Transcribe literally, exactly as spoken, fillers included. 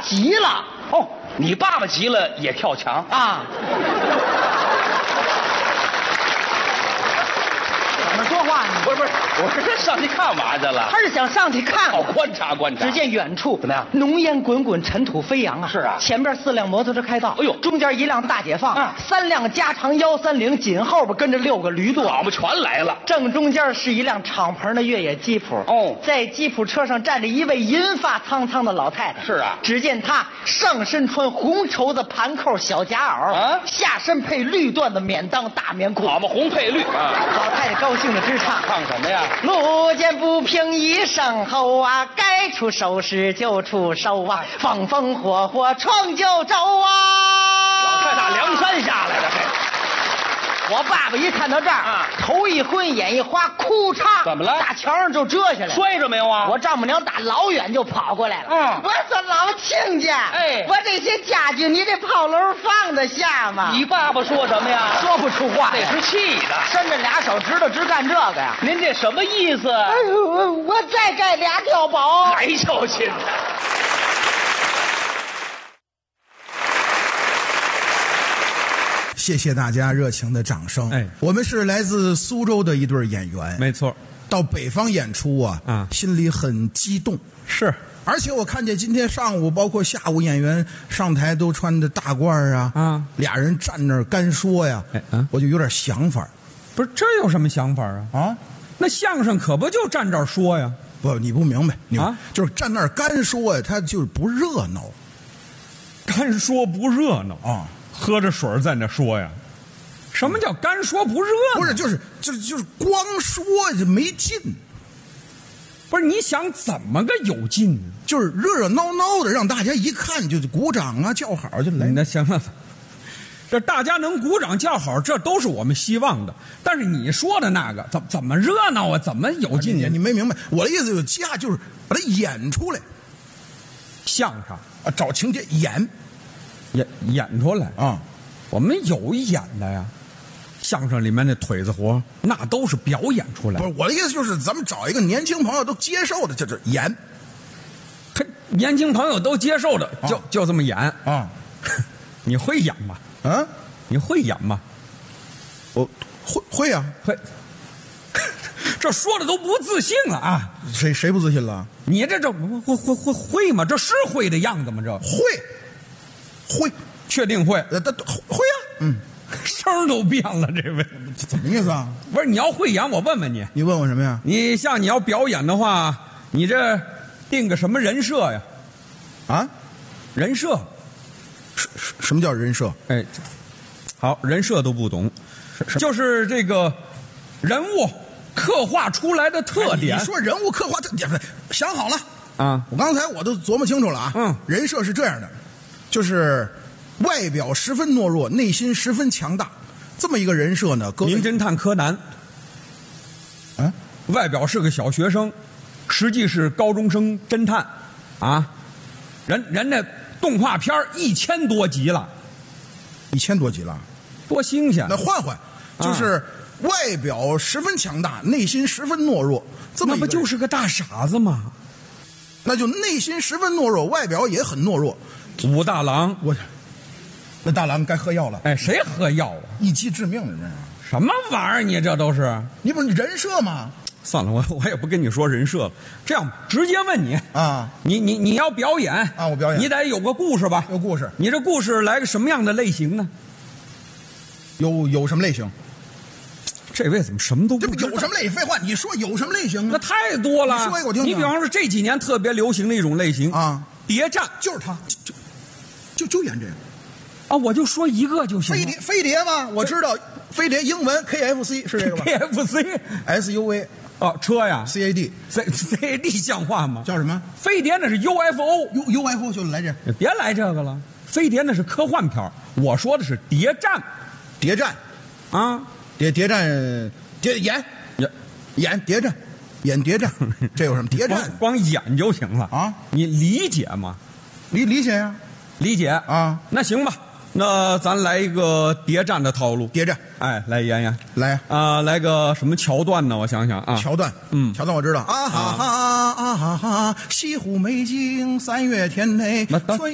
急了。 哦，你爸爸急了也跳墙啊？怎么说话呢？ 不是不是，我是这上去看嘛去了。 他是想上去看， 哦，观察观察。 只见远处怎么样？ 浓烟滚滚，尘土飞扬啊！ 是啊， 前边四辆摩托车开道， 哎呦， 中间一辆大解放， 啊， 三辆加长幺三零，紧后边跟着六个驴舵， 好嘛，全来了。 正中间是一辆敞篷的越野吉普， 哦， 在吉普车上站着一位银发苍苍的老太太。 是啊， 只见她上身穿红绸子盘扣小夹袄，啊，下身配绿缎的免裆大棉裤。 好嘛，红配绿啊！ 老太太高兴的直唱， 唱什么呀？ 路见不平一声吼啊，该出手时就出手啊，风风火火闯九州啊！ 老太太梁山下来的这。 我爸爸一看到这儿，啊，头一昏，眼一花，哭嚓， 怎么了？ 大墙上就折下来， 摔着没有啊？ 我丈母娘打老远就跑过来了。 嗯， 我说老亲家， 哎， 我这些家具你这炮楼放得下吗？ 你爸爸说什么呀？ 说不出话， 那是气的， 伸着俩手指头直干这个呀。 您这什么意思？ 哎呦，我我再盖俩碉堡， 还小心。 谢谢大家热情的掌声。 哎， 我们是来自苏州的一对演员， 没错， 到北方演出啊，啊，心里很激动。 是， 而且我看见今天上午，包括下午演员上台都穿着大褂啊，啊，俩人站那儿干说呀，哎，啊，我就有点想法。 不是，这有什么想法啊？啊，那相声可不就站这儿说呀？ 不，你不明白，你啊，就是站那儿干说呀，他就是不热闹。 干说不热闹啊。 喝着水在那说呀，什么叫干说不热闹？ 不是，就是就是就是光说就没劲。 不是，你想怎么个有劲呢？ 就是热热闹闹的，让大家一看就鼓掌啊、叫好就来。 那行了，这大家能鼓掌叫好，这都是我们希望的。但是你说的那个怎怎么热闹啊？怎么有劲啊？ 你没明白我的意思，有架就是把它演出来， 相声啊，找情节演。 演演出来啊， 我们有演的呀。相声里面那腿子活，那都是表演出来。 不是我的意思，就是咱们找一个年轻朋友都接受的，这这演。 他年轻朋友都接受的，就、啊、就这么演啊。 你会演吗？ 啊， 你会演吗？ 我会会呀、 啊，会。这说的都不自信了啊！ 谁谁不自信了？ 你这这会会会会吗？这是会的样子吗？这会。会， 确定会？ 呃，会呀，嗯， 声都变了，这位怎么意思啊？ 不是，你要会演，我问问你， 你问我什么呀？ 你像你要表演的话，你这定个什么人设呀？ 啊， 人设， 什什么叫人设？ 哎，好，人设都不懂，就是这个人物刻画出来的特点。 哎、你说人物刻画特点，想好了啊？ 我刚才我都琢磨清楚了啊。 嗯， 人设是这样的。就是外表十分懦弱，内心十分强大，这么一个人设呢。 名侦探柯南， 啊， 外表是个小学生，实际是高中生侦探，啊，人人家动画片一千多集了， 一千多集了， 多新鲜！ 那换换，就是外表十分强大，内心十分懦弱，这么那不就是个大傻子吗？ 那就内心十分懦弱，外表也很懦弱。 武大郎， 我，那大郎该喝药了。 哎，谁喝药啊？ 一击致命的这是。什么玩意儿？你这都是？ 你不是人设吗？ 算了，我我也不跟你说人设了。这样直接问你啊， 你你你要表演啊，我表演， 你得有个故事吧？ 有故事。 你这故事来个什么样的类型呢？ 有有什么类型？ 这位怎么什么都不知道？ 这不有什么类型？废话，你说有什么类型啊？ 那太多了。 你说一个我听听。 你比方说这几年特别流行的一种类型啊， 谍战， 就是他，就就就演这个啊，我就说一个就行。 飞碟，飞碟吗？我知道，飞碟英文 K F C 是这个吧 ？K F C S U V 哦，车呀 ，C A D C C A D 像话吗？ 叫什么？ 飞碟那是 U F O U U F O 就来这， 别来这个了。飞碟那是科幻片，我说的是谍战， 谍战啊， 谍谍战谍演演演谍战，演谍战，这有什么谍战？ 光, 光演就行了啊？你理解吗？ 理理解呀、啊， 理解啊。 那行吧，那咱来一个谍战的套路。 谍战， 哎，来演演， 来啊、呃，来个什么桥段呢？我想想啊， 桥段， 嗯， 桥段我知道啊哈哈啊哈哈，西湖美景三月天内。